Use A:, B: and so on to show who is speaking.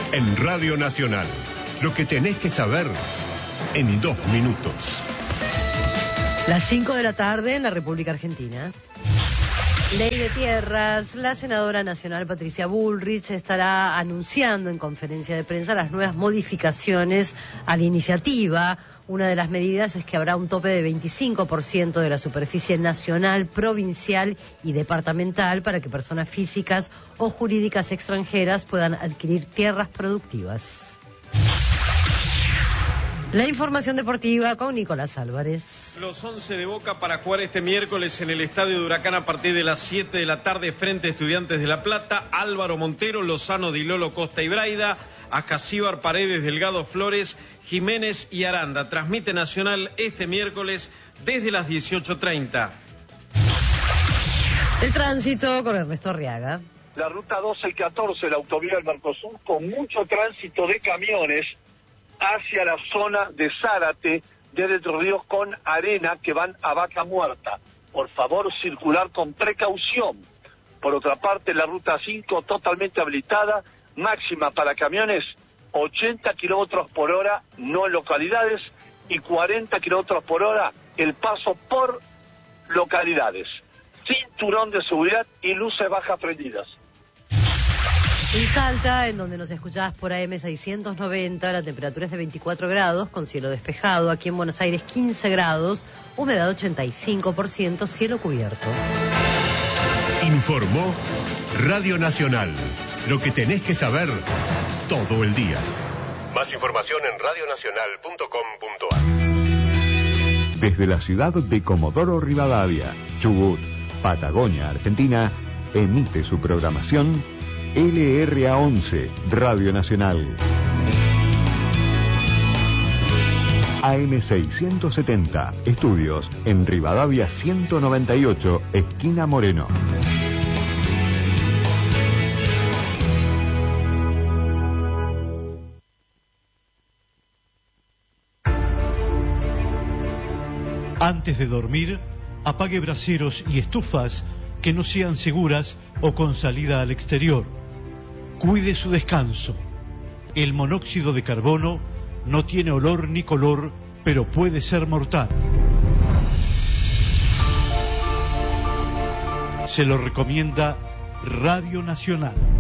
A: En Radio Nacional, lo que tenés que saber en 2 minutos.
B: Las 5 de la tarde en la República Argentina. Ley de Tierras. La senadora nacional Patricia Bullrich estará anunciando en conferencia de prensa las nuevas modificaciones a la iniciativa. Una de las medidas es que habrá un tope de 25% de la superficie nacional, provincial y departamental para que personas físicas o jurídicas extranjeras puedan adquirir tierras productivas. La información deportiva con Nicolás Álvarez.
C: Los 11 de Boca para jugar este miércoles en el Estadio de Huracán a partir de las 7 de la tarde frente a Estudiantes de La Plata. Álvaro Montero, Lozano, Dilolo, Costa y Braida, Ascasíbar, Paredes, Delgado, Flores, Jiménez y Aranda. Transmite Nacional este miércoles desde las 18:30.
B: El tránsito con Ernesto Arriaga.
D: La ruta 12 y 14, la autovía del Mercosur, con mucho tránsito de camiones hacia la zona de Zárate, desde Entre Ríos con Arena, que van a Vaca Muerta. Por favor, circular con precaución. Por otra parte, la ruta 5 totalmente habilitada, máxima para camiones 80 kilómetros por hora, no en localidades, y 40 kilómetros por hora el paso por localidades. Cinturón de seguridad y luces bajas prendidas.
B: En Salta, en donde nos escuchabas por AM 690, la temperatura es de 24 grados, con cielo despejado. Aquí en Buenos Aires 15 grados, humedad 85%, cielo cubierto.
A: Informó Radio Nacional. Lo que tenés que saber todo el día. Más información en radionacional.com.ar.
E: Desde la ciudad de Comodoro Rivadavia, Chubut, Patagonia, Argentina, emite su programación LRA11, Radio Nacional. AM670, estudios en Rivadavia 198, esquina Moreno.
F: Antes de dormir, apague braseros y estufas que no sean seguras o con salida al exterior. Cuide su descanso. El monóxido de carbono no tiene olor ni color, pero puede ser mortal. Se lo recomienda Radio Nacional.